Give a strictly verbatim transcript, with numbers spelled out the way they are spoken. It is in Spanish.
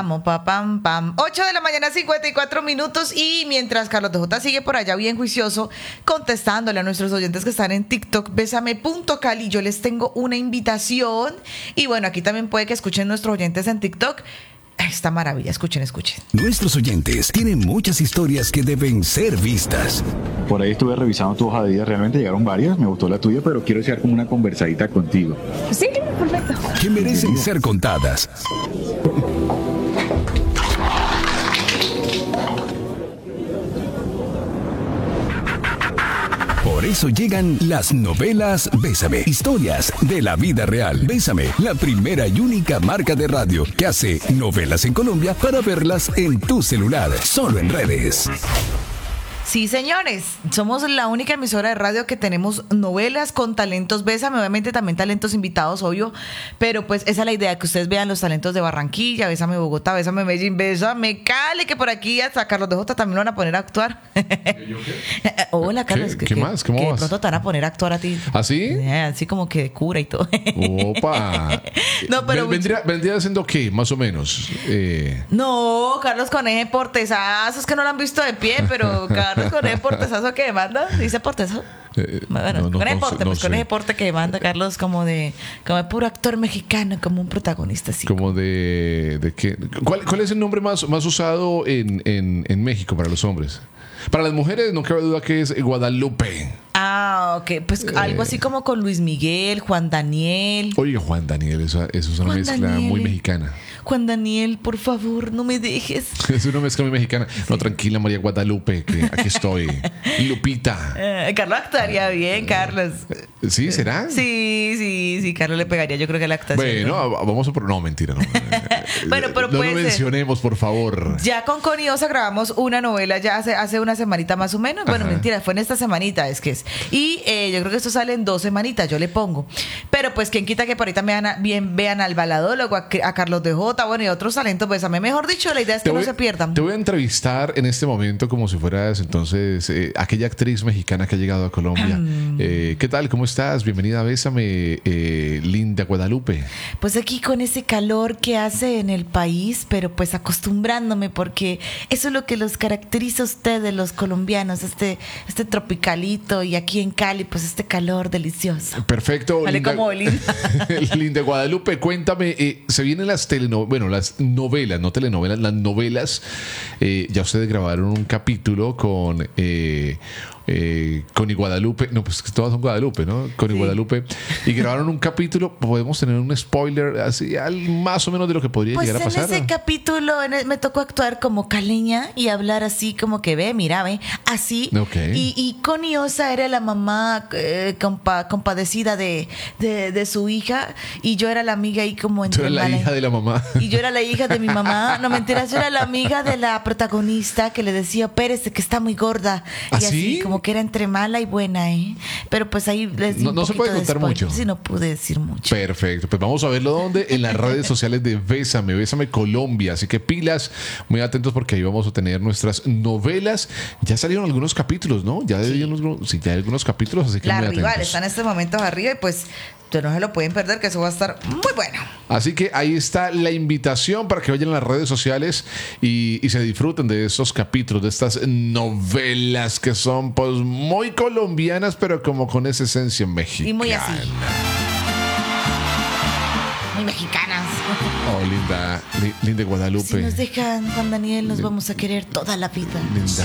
Vamos, pa, pam, pam. ocho de la mañana, cincuenta y cuatro minutos. Y mientras Carlos de J sigue por allá bien juicioso, contestándole a nuestros oyentes que están en TikTok, bésame punto cali, yo les tengo una invitación. Y bueno, aquí también puede que escuchen nuestros oyentes en TikTok. Esta maravilla, escuchen, escuchen. Nuestros oyentes tienen muchas historias que deben ser vistas. Por ahí estuve revisando tu hoja de vida, realmente llegaron varias, me gustó la tuya, pero quiero hacer como una conversadita contigo. Sí, perfecto. Que merecen ser contadas. Por eso llegan las novelas Bésame, historias de la vida real. Bésame, la primera y única marca de radio que hace novelas en Colombia para verlas en tu celular, solo en redes. Sí, señores, somos la única emisora de radio que tenemos novelas con talentos Bésame, obviamente también talentos invitados, obvio, pero pues esa es la idea, que ustedes vean los talentos de Barranquilla, Bésame Bogotá, Bésame Medellín, Bésame Cali, que por aquí hasta Carlos de J también lo van a poner a actuar. ¿Yo qué? Hola, Carlos. ¿Qué, que, ¿qué más? ¿Cómo que vas? de pronto te van a poner a actuar a ti. ¿Así? Eh, así como que de cura y todo. Opa. No, pero ¿Vendría, vendría haciendo qué, más o menos? Eh... No, Carlos Coneje Portezazo, es que no lo han visto de pie, pero Carlos Coneje Portezazo que demanda, dice Portezazo. Eh, Bueno, no, no, con el no porte, sé, no pues con sé. ese porte que demanda Carlos como de, como de puro actor mexicano, como un protagonista así. Como de, de qué. ¿Cuál, ¿Cuál es el nombre más, más usado en, en, en México para los hombres? Para las mujeres no cabe duda que es Guadalupe. Ah, ok, pues Eh. algo así como con Luis Miguel, Juan Daniel. Oiga, Juan Daniel, eso, eso es una Juan mezcla Daniel. muy mexicana. Juan Daniel, por favor, no me dejes. Es una mezcla muy mexicana. No, tranquila, María Guadalupe, que aquí estoy. Lupita. Eh, Carlos actuaría bien, Carlos. ¿Sí? ¿Será? Sí, sí, sí, Carlos le pegaría, yo creo que la actuación. Bueno, ¿no? vamos a... por- No, mentira, no. Bueno, pero no puede lo ser. mencionemos, por favor. Ya con Connie Osa grabamos una novela ya hace, hace una semanita más o menos. Bueno, Ajá. mentira, fue en esta semanita, es que es. Y eh, yo creo que esto sale en dos semanitas, yo le pongo. Pero pues quien quita que por ahí también vean, a- bien, vean al baladólogo, a, a Carlos de J, bueno, y otros talentos, pues a mí mejor dicho, la idea es que no se pierdan. Te voy a entrevistar en este momento como si fueras entonces eh, aquella actriz mexicana que ha llegado a Colombia. Eh, ¿Qué tal? ¿Cómo estás? Bienvenida a Bésame, eh, Linda Guadalupe. Pues aquí con ese calor que hace en el país, pero pues acostumbrándome, porque eso es lo que los caracteriza a ustedes, los colombianos, este, este tropicalito, y aquí en Cali, pues este calor delicioso. Perfecto. Vale, como Linda. Linda Guadalupe, cuéntame, eh, se vienen las telenovelas, bueno, las novelas, no telenovelas, las novelas. Eh, ya ustedes grabaron un capítulo con eh, eh, Connie Guadalupe, no, pues que todas son Guadalupe, ¿no? Connie Sí. Guadalupe. Y grabaron un capítulo, podemos tener un spoiler así, al- más o menos de lo que podría Pues llegar a en pasar. ese capítulo en el- me tocó actuar como caleña y hablar así como que ve, mira, ve, así. Ok. Y, y Connie Osa era la mamá eh, compa- compadecida de, de, de su hija, y yo era la amiga ahí como Tú entre eres la mala- hija de la mamá. Y yo era la hija de mi mamá. No, mentiras, yo era la amiga de la protagonista que le decía, Pérez, que está muy gorda. ¿Ah, y así, sí? como que era entre mala y buena, ¿eh? Pero pues ahí les di No- un no se poquito puede de contar spoiler. mucho. Sí, no pude decir mucho. Perfecto, pues vamos a verlo donde en las redes sociales de Bésame, Bésame Colombia, así que pilas, muy atentos porque ahí vamos a tener nuestras novelas. Ya salieron algunos capítulos, ¿no? Ya hay algunos, sí, ya hay algunos capítulos, así que La muy rival atentos. está en estos momentos arriba, y pues ya no se lo pueden perder, que eso va a estar muy bueno. Así que ahí está la invitación para que vayan a las redes sociales y, y se disfruten de estos capítulos, de estas novelas que son pues muy colombianas, pero como con esa esencia mexicana. Y muy así. Muy mexicanas. Oh, linda, li- linda Guadalupe. Si nos dejan, Juan Daniel, nos vamos a querer toda la vida. Linda.